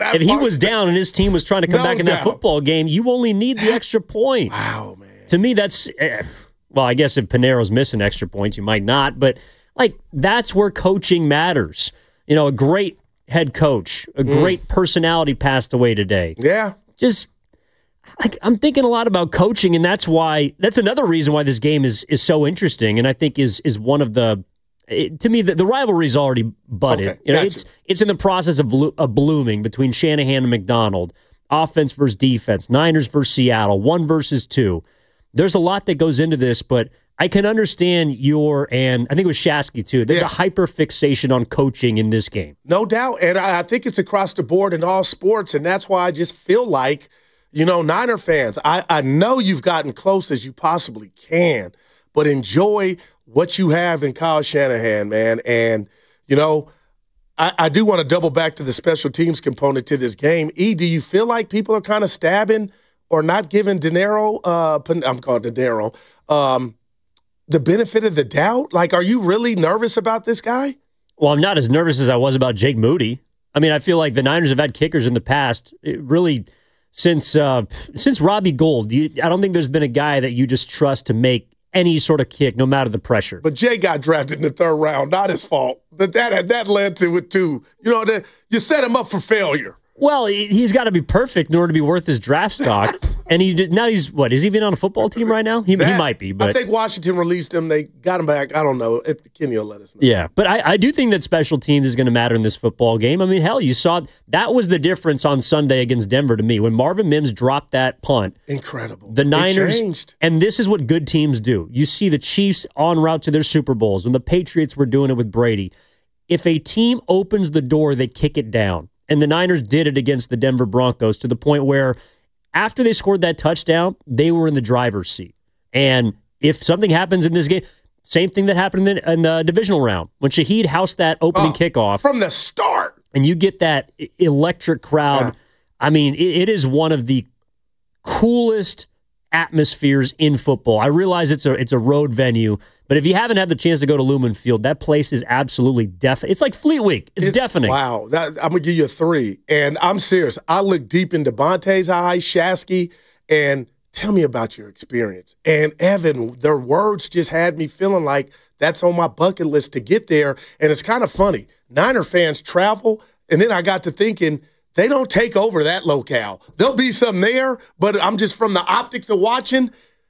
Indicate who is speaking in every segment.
Speaker 1: if he was down and his team was trying to come back in that football game, you only need the extra point.
Speaker 2: Wow, man.
Speaker 1: To me, that's well, I guess if Pinero's missing extra points, you might not, but like that's where coaching matters. You know, a great head coach, a great personality passed away today.
Speaker 2: Yeah.
Speaker 1: Just like I'm thinking a lot about coaching, and that's another reason why this game is so interesting, and I think is one of the to me the rivalry's already budded.
Speaker 2: Okay,
Speaker 1: you know,
Speaker 2: gotcha.
Speaker 1: it's in the process of blooming between Shanahan and McDonald, offense versus defense, Niners versus Seattle, 1 versus 2. There's a lot that goes into this, but I can understand and I think it was Shasky too, the hyperfixation on coaching in this game.
Speaker 2: No doubt, and I think it's across the board in all sports, and that's why I just feel like, you know, Niner fans, I know you've gotten close as you possibly can, but enjoy what you have in Kyle Shanahan, man. And, you know, I do want to double back to the special teams component to this game. Do you feel like people are kind of stabbing or not giving I'm calling Dinero, the benefit of the doubt? Like, are you really nervous about this guy?
Speaker 1: Well, I'm not as nervous as I was about Jake Moody. I mean, I feel like the Niners have had kickers in the past. Since Robbie Gould, I don't think there's been a guy that you just trust to make any sort of kick, no matter the pressure.
Speaker 2: But Jay got drafted in the 3rd round, not his fault. That led to it too. You know, you set him up for failure.
Speaker 1: Well, he's got to be perfect in order to be worth his draft stock. And now he's what? Is he even on a football team right now? He might be. But
Speaker 2: I think Washington released him. They got him back. I don't know. Kenny will let us know.
Speaker 1: Yeah, but I do think that special teams is going to matter in this football game. I mean, hell, you saw that was the difference on Sunday against Denver to me. When Marvin Mims dropped that punt.
Speaker 2: Incredible.
Speaker 1: The Niners.
Speaker 2: It changed.
Speaker 1: And this is what good teams do. You see the Chiefs en route to their Super Bowls, when the Patriots were doing it with Brady. If a team opens the door, they kick it down. And the Niners did it against the Denver Broncos to the point where after they scored that touchdown, they were in the driver's seat. And if something happens in this game, same thing that happened in the divisional round. When Shaheed housed that opening kickoff.
Speaker 2: From the start.
Speaker 1: And you get that electric crowd. Yeah. I mean, it is one of the coolest atmospheres in football. I realize it's a road venue, but if you haven't had the chance to go to Lumen Field, that place is absolutely deafening. It's like Fleet Week. It's deafening.
Speaker 2: Wow. I'm going to give you a 3. And I'm serious. I look deep into Devontae's eyes, Shasky, and tell me about your experience. And Evan, their words just had me feeling like that's on my bucket list to get there. And it's kind of funny. Niner fans travel, and then I got to thinking, they don't take over that locale. There'll be some there, but I'm just from the optics of watching.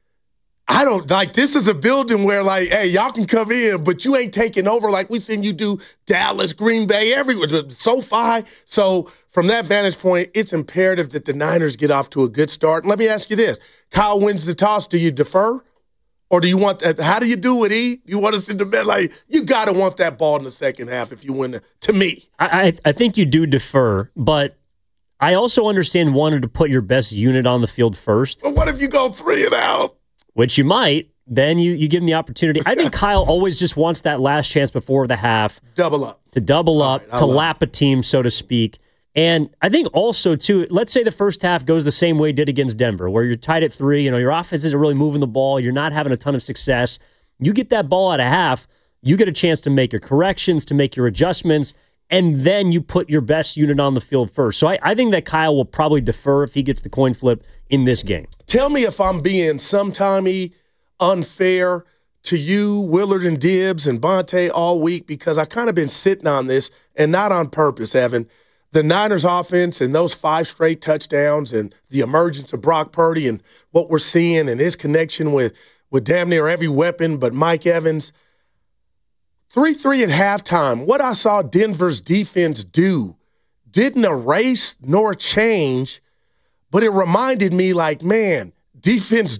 Speaker 2: I don't like this is a building where like, hey, y'all can come in, but you ain't taking over like we seen you do Dallas, Green Bay, everywhere, SoFi. So from that vantage point, it's imperative that the Niners get off to a good start. And let me ask you this. Kyle wins the toss. Do you defer? Or do you want – how do you do it, E? You want us in the bed? Like, you got to want that ball in the second half if you win to me.
Speaker 1: I think you do defer, but I also understand wanting to put your best unit on the field first.
Speaker 2: But what if you go 3 and out?
Speaker 1: Which you might. Then you give him the opportunity. I think Kyle always just wants that last chance before the half.
Speaker 2: Double up.
Speaker 1: To double up, right, to lap a team, so to speak. And I think also, too, let's say the first half goes the same way it did against Denver, where you're tied at 3, your offense isn't really moving the ball, you're not having a ton of success. You get that ball at a half, you get a chance to make your corrections, to make your adjustments, and then you put your best unit on the field first. So I think that Kyle will probably defer if he gets the coin flip in this game.
Speaker 2: Tell me if I'm being sometimey unfair to you, Willard and Dibbs and Bonte all week, because I've kind of been sitting on this, and not on purpose, Evan. The Niners offense and those 5 straight touchdowns and the emergence of Brock Purdy and what we're seeing and his connection with damn near every weapon but Mike Evans. 3-3 at halftime. What I saw Denver's defense do didn't erase nor change, but it reminded me like, man, defense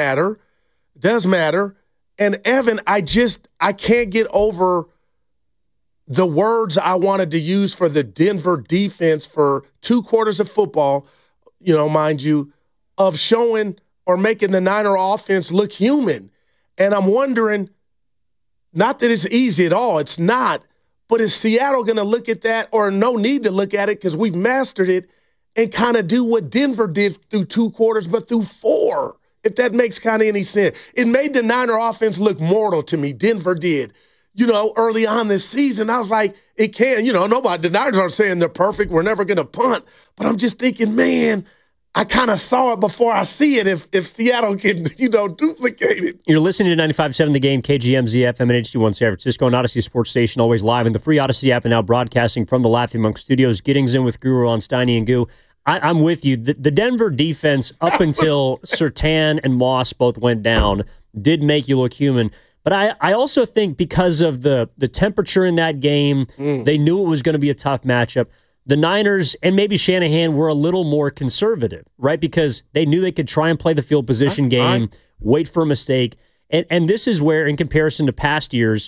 Speaker 2: does matter. And Evan, I can't get over the words I wanted to use for the Denver defense for 2 quarters of football, mind you, of showing or making the Niner offense look human. And I'm wondering, not that it's easy at all, it's not, but is Seattle going to look at that, or no need to look at it because we've mastered it, and kind of do what Denver did through 2 quarters, but through 4, if that makes kind of any sense? It made the Niner offense look mortal to me. Denver did. early on this season. I was like, it can't, the Niners aren't saying they're perfect. We're never going to punt. But I'm just thinking, man, I kind of saw it before I see it if Seattle can, duplicate it.
Speaker 1: You're listening to 95.7 The Game, KGMZ FM and HD1 San Francisco, and Odyssey Sports Station, always live in the free Odyssey app and now broadcasting from the Laughing Monk Studios. Giddings in with Guru on Steiny and Goo. I'm with you. The Denver defense, up until Surtain and Moss both went down, did make you look human. But I also think because of the temperature in that game, they knew it was going to be a tough matchup. The Niners and maybe Shanahan were a little more conservative, right? Because they knew they could try and play the field position game, wait for a mistake. And this is where, in comparison to past years,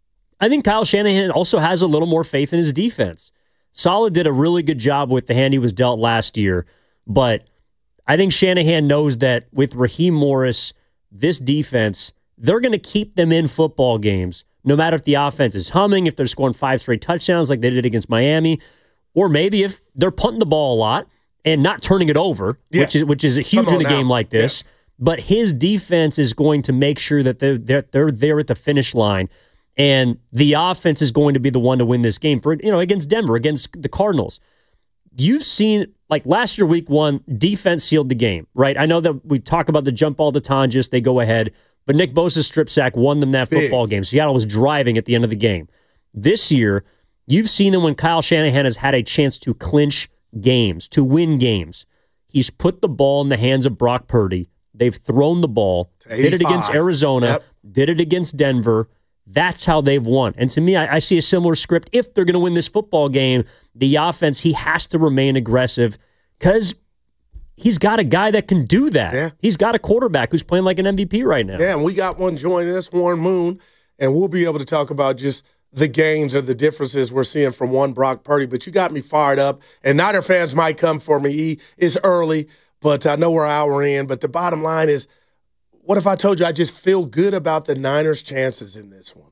Speaker 1: I think Kyle Shanahan also has a little more faith in his defense. Saleh did a really good job with the hand he was dealt last year, but I think Shanahan knows that with Raheem Morris, this defense, they're going to keep them in football games, no matter if the offense is humming, if they're scoring 5 straight touchdowns like they did against Miami, or maybe if they're punting the ball a lot and not turning it over, which is huge in a game like this. Yeah. But his defense is going to make sure that they're there at the finish line, and the offense is going to be the one to win this game for against Denver, against the Cardinals. You've seen, like last year, week 1, defense sealed the game, right? I know that we talk about the jump ball to Tonjes, they go ahead, but Nick Bosa's strip sack won them that football game. Seattle was driving at the end of the game. This year, you've seen them when Kyle Shanahan has had a chance to clinch games, to win games. He's put the ball in the hands of Brock Purdy. They've thrown the ball. Did it against Arizona. Did it against Denver. That's how they've won. And to me, I see a similar script. If they're going to win this football game, the offense, he has to remain aggressive because he's got a guy that can do that. Yeah. He's got a quarterback who's playing like an MVP right now.
Speaker 2: Yeah, and we got one joining us, Warren Moon, and we'll be able to talk about just the gains or the differences we're seeing from one Brock Purdy. But you got me fired up, and Niner fans might come for me. It's early, but I know we're an hour in. But the bottom line is, what if I told you I just feel good about the Niners' chances in this one?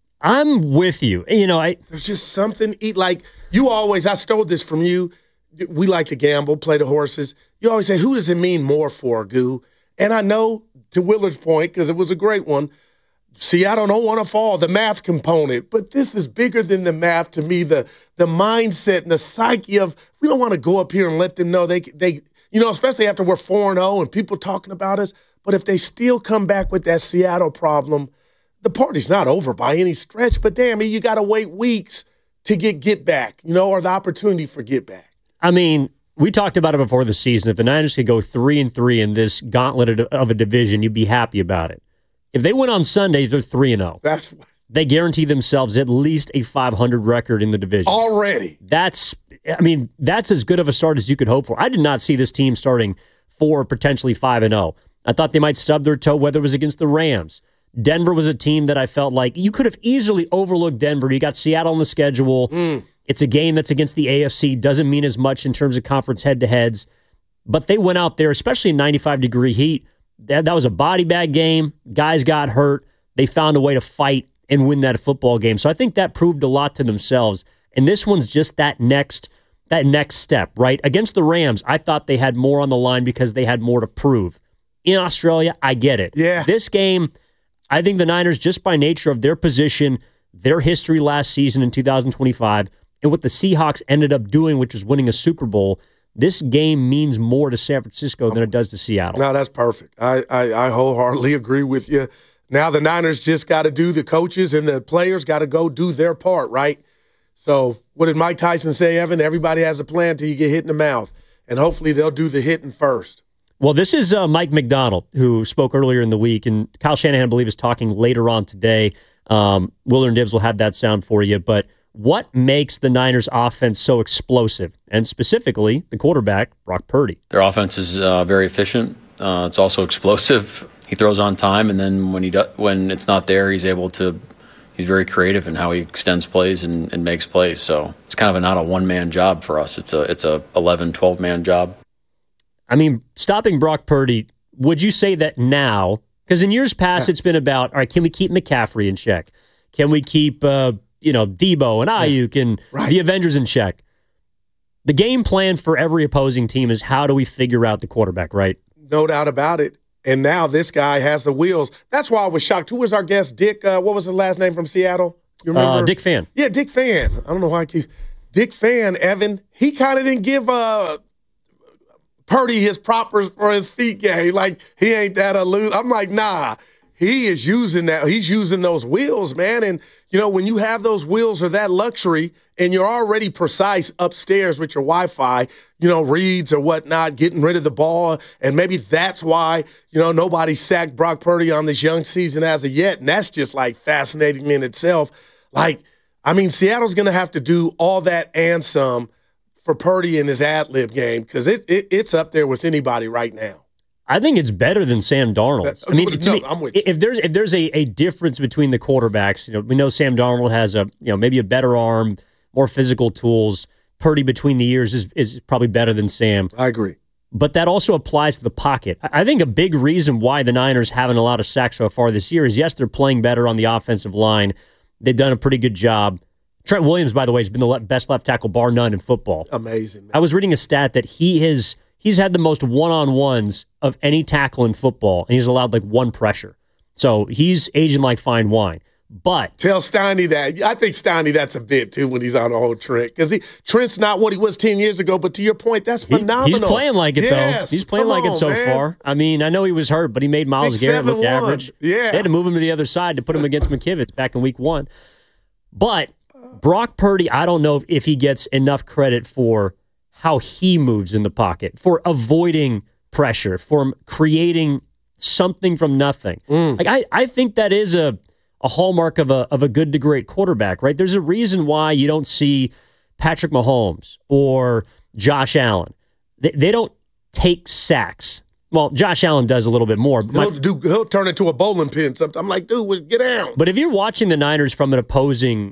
Speaker 1: I'm with you.
Speaker 2: There's just something, like you always, I stole this from you. We like to gamble, play the horses. You always say, who does it mean more for, Goo? And I know, to Willard's point, because it was a great one, Seattle don't want to fall, the math component. But this is bigger than the math to me, the mindset and the psyche of, we don't want to go up here and let them know they especially after we're 4-0 and people talking about us. But if they still come back with that Seattle problem, the party's not over by any stretch. But damn it, you got to wait weeks to get back, or the opportunity for get back.
Speaker 1: I mean, we talked about it before the season. If the Niners could go 3-3 in this gauntlet of a division, you'd be happy about it. If they win on Sunday, they're 3-0. They guarantee themselves at least a 500 record in the division.
Speaker 2: Already.
Speaker 1: That's as good of a start as you could hope for. I did not see this team starting 4, potentially 5-0. I thought they might stub their toe, whether it was against the Rams. Denver was a team that I felt like you could have easily overlooked Denver. You got Seattle on the schedule. It's a game that's against the AFC. Doesn't mean as much in terms of conference head-to-heads. But they went out there, especially in 95-degree heat. That was a body bag game. Guys got hurt. They found a way to fight and win that football game. So I think that proved a lot to themselves. And this one's just that next step, right? Against the Rams, I thought they had more on the line because they had more to prove. In Australia, I get it.
Speaker 2: Yeah.
Speaker 1: This game, I think the Niners, just by nature of their position, their history last season in 2025, and what the Seahawks ended up doing, which was winning a Super Bowl, this game means more to San Francisco than it does to Seattle.
Speaker 2: No, that's perfect. I wholeheartedly agree with you. Now the Niners just got to do, the coaches and the players got to go do their part, right? So what did Mike Tyson say, Evan? Everybody has a plan till you get hit in the mouth. And hopefully they'll do the hitting first.
Speaker 1: Well, this is Mike McDonald, who spoke earlier in the week, and Kyle Shanahan, I believe, is talking later on today. Willard and Dibbs will have that sound for you. But what makes the Niners' offense so explosive, and specifically the quarterback, Brock Purdy?
Speaker 3: Their offense is very efficient. It's also explosive. He throws on time, and then when it's not there, he's very creative in how he extends plays and makes plays. So it's kind of not a one-man job for us. It's a 11, 12-man job.
Speaker 1: I mean, stopping Brock Purdy, would you say that now, because in years past it's been about, all right, can we keep McCaffrey in check? Can we keep Debo and Ayuk and the Avengers in check? The game plan for every opposing team is how do we figure out the quarterback, right?
Speaker 2: No doubt about it. And now this guy has the wheels. That's why I was shocked. Who was our guest? Dick, what was his last name from Seattle? You remember?
Speaker 1: Dick Fan.
Speaker 2: Yeah, Dick Fan. I don't know why I keep Dick Fan, Evan. He kind of didn't give Purdy his propers for his feet game. Like, he ain't that elusive. I'm like, nah. He is using that. He's using those wheels, man. And, you know, when you have those wheels or that luxury and you're already precise upstairs with your Wi-Fi, you know, reads or whatnot, getting rid of the ball, and maybe that's why, you know, nobody sacked Brock Purdy on this young season as of yet, and that's just, like, fascinating in itself. Like, I mean, Seattle's going to have to do all that and some for Purdy in his ad-lib game because it's up there with anybody right now.
Speaker 1: I think it's better than Sam Darnold. I mean, to me,
Speaker 2: I'm with you.
Speaker 1: if there's a difference between the quarterbacks, you know, we know Sam Darnold has maybe a better arm, more physical tools. Purdy between the years is probably better than Sam.
Speaker 2: I agree.
Speaker 1: But that also applies to the pocket. I think a big reason why the Niners haven't allowed a sack so far this year is, yes, they're playing better on the offensive line. They've done a pretty good job. Trent Williams, by the way, has been the best left tackle, bar none, in football.
Speaker 2: Amazing, man.
Speaker 1: I was reading a stat that he's had the most one-on-ones of any tackle in football, and he's allowed like one pressure. So he's aging like fine wine. But
Speaker 2: tell Steiny that. I think Steiny that's a bit, too, when he's on the whole Trent. Because Trent's not what he was 10 years ago, but to your point, that's phenomenal.
Speaker 1: He's playing like it, though. He's playing like it so far. I mean, I know he was hurt, but he made Myles Garrett look average.
Speaker 2: Yeah.
Speaker 1: They had to move him to the other side to put him against McKivitz back in week 1. But Brock Purdy, I don't know if he gets enough credit for how he moves in the pocket, for avoiding pressure, for creating something from nothing. Like I think that is a hallmark of a good to great quarterback, right? There's a reason why you don't see Patrick Mahomes or Josh Allen. They don't take sacks. Well, Josh Allen does a little bit more.
Speaker 2: He'll turn into a bowling pin sometimes. I'm like, dude, get down.
Speaker 1: But if you're watching the Niners from an opposing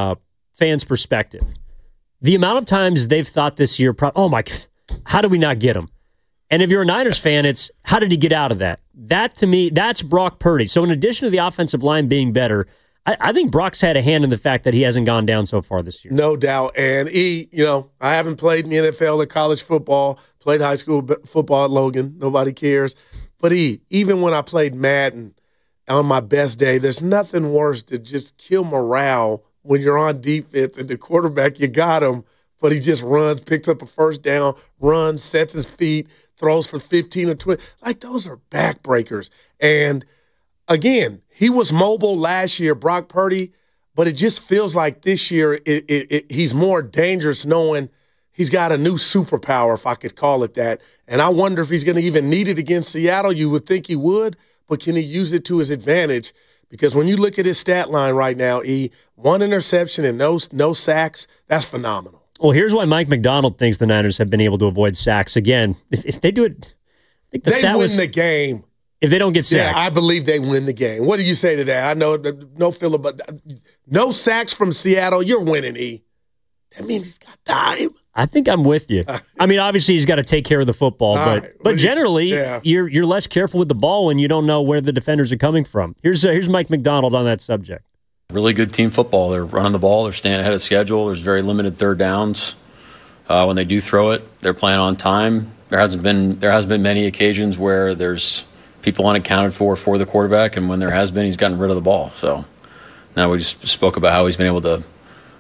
Speaker 1: fan's perspective, the amount of times they've thought this year, oh my, how do we not get him? And if you're a Niners fan, it's how did he get out of that? That, to me, that's Brock Purdy. So in addition to the offensive line being better, I think Brock's had a hand in the fact that he hasn't gone down so far this year.
Speaker 2: No doubt. And you know, I haven't played in the NFL or college football, played high school football at Logan. Nobody cares. But even when I played Madden on my best day, there's nothing worse to just kill morale when you're on defense and the quarterback, you got him, but he just runs, picks up a first down, runs, sets his feet, throws for 15 or 20. Like, those are backbreakers. And, again, he was mobile last year, Brock Purdy, but it just feels like this year he's more dangerous knowing he's got a new superpower, if I could call it that. And I wonder if he's going to even need it against Seattle. You would think he would, but can he use it to his advantage? Because when you look at his stat line right now, one interception and no sacks, that's phenomenal.
Speaker 1: Well, here's why Mike McDonald thinks the Niners have been able to avoid sacks. Again, if they do it, I think
Speaker 2: they win the game.
Speaker 1: If they don't get sacked.
Speaker 2: Yeah, I believe they win the game. What do you say to that? I know no filler, but no sacks from Seattle, you're winning, E. That means he's got time.
Speaker 1: I think I'm with you. I mean, obviously he's got to take care of the football, but generally you're less careful with the ball when you don't know where the defenders are coming from. Here's Mike McDonald on that subject.
Speaker 3: Really good team football. They're running the ball. They're staying ahead of schedule. There's very limited third downs. When they do throw it, they're playing on time. There hasn't been many occasions where there's people unaccounted for the quarterback, and when there has been, he's gotten rid of the ball. So now we just spoke about how he's been able to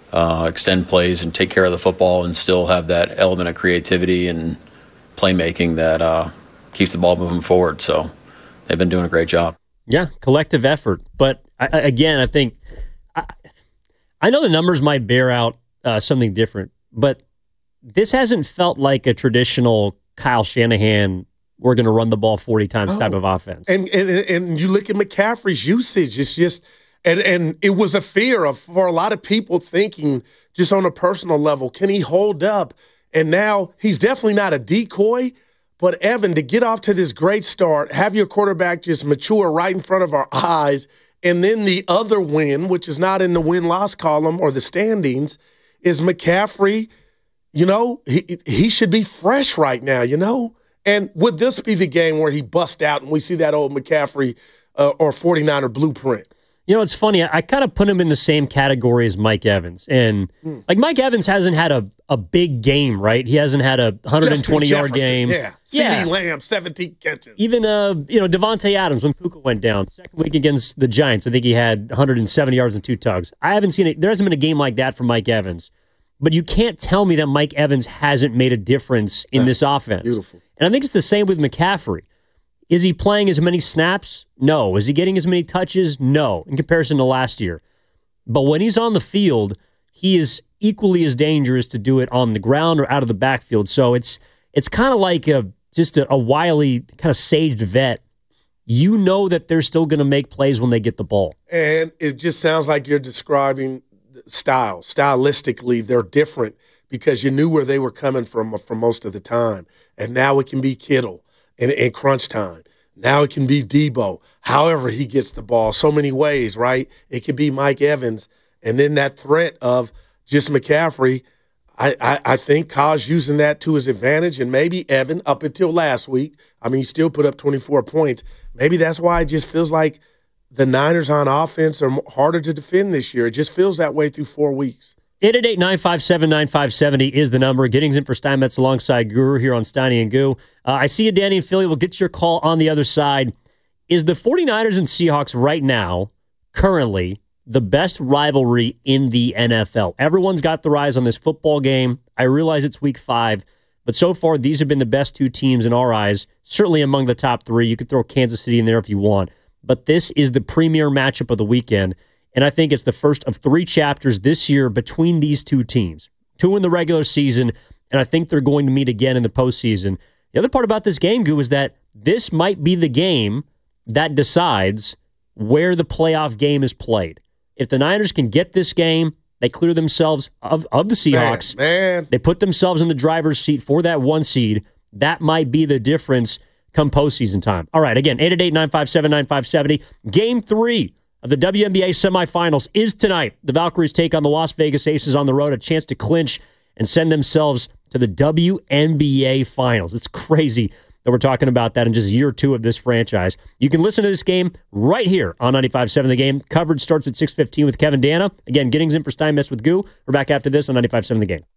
Speaker 3: extend plays and take care of the football and still have that element of creativity and playmaking that keeps the ball moving forward. So they've been doing a great job.
Speaker 1: Yeah, collective effort. But I think I know the numbers might bear out something different, but this hasn't felt like a traditional Kyle Shanahan, we're going to run the ball 40 times type of offense.
Speaker 2: And you look at McCaffrey's usage, it's just – and it was a fear for a lot of people thinking just on a personal level, can he hold up? And now he's definitely not a decoy, but Evan, to get off to this great start, have your quarterback just mature right in front of our eyes, and then the other win, which is not in the win-loss column or the standings, is McCaffrey. You know, he should be fresh right now, you know? And would this be the game where he busts out and we see that old McCaffrey or 49er blueprint?
Speaker 1: You know, it's funny. I kind of put him in the same category as Mike Evans. And like Mike Evans hasn't had a big game, right? He hasn't had a 120-yard game.
Speaker 2: Yeah. CeeDee Lamb, 17 catches.
Speaker 1: Even, Devontae Adams, when Puka went down, second week against the Giants, I think he had 170 yards and 2 tugs. I haven't seen it. There hasn't been a game like that from Mike Evans. But you can't tell me that Mike Evans hasn't made a difference in this offense.
Speaker 2: Beautiful.
Speaker 1: And I think it's the same with McCaffrey. Is he playing as many snaps? No. Is he getting as many touches? No, in comparison to last year. But when he's on the field, he is equally as dangerous to do it on the ground or out of the backfield. So it's kind of like just a wily, kind of saged vet. You know that they're still going to make plays when they get the ball.
Speaker 2: And it just sounds like you're describing style. Stylistically, they're different because you knew where they were coming from for most of the time. And now it can be Kittle. In crunch time. Now it can be Debo, however he gets the ball. So many ways, right? It could be Mike Evans. And then that threat of just McCaffrey, I think Kyle using that to his advantage. And maybe Evan, up until last week, I mean, he still put up 24 points. Maybe that's why it just feels like the Niners on offense are harder to defend this year. It just feels that way through 4 weeks.
Speaker 1: 888-957-9570 is the number. Giddings in for Steinmetz alongside Guru here on Steiny and Goo. I see you, Danny, in Philly. We'll get your call on the other side. Is the 49ers and Seahawks right now, currently, the best rivalry in the NFL? Everyone's got their eyes on this football game. I realize it's week 5, but so far, these have been the best 2 teams in our eyes, certainly among the top 3. You could throw Kansas City in there if you want, but this is the premier matchup of the weekend. And I think it's the first of 3 chapters this year between these 2 teams. 2 in the regular season, and I think they're going to meet again in the postseason. The other part about this game, Goo, is that this might be the game that decides where the playoff game is played. If the Niners can get this game, they clear themselves of the Seahawks.
Speaker 2: Man.
Speaker 1: They put themselves in the driver's seat for that 1 seed. That might be the difference come postseason time. All right, again, 888-957-9570. Game 3 of the WNBA semifinals is tonight. The Valkyries take on the Las Vegas Aces on the road, a chance to clinch and send themselves to the WNBA finals. It's crazy that we're talking about that in just year 2 of this franchise. You can listen to this game right here on 95.7 The Game. Coverage starts at 6:15 with Kevin Dana. Again, Giddings in for Steinmetz with Goo. We're back after this on 95.7 The Game.